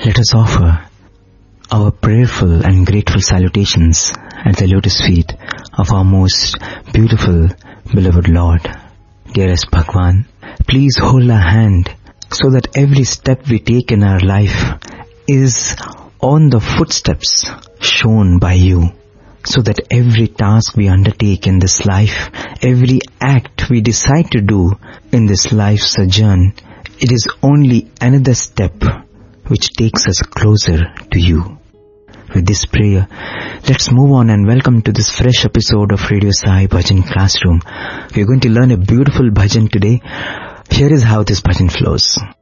Let us offer our prayerful and grateful salutations at the lotus feet of our most beautiful, beloved Lord. Dearest Bhagwan, please hold our hand so that every step we take in our life is on the footsteps shown by you, so that every task we undertake in this life, every act we decide to do in this life's sojourn, it is only another step which takes us closer to you. With this prayer, let's move on and welcome to this fresh episode of Radio Sai Bhajan Classroom. We are going to learn a beautiful bhajan today. Here is how this bhajan flows.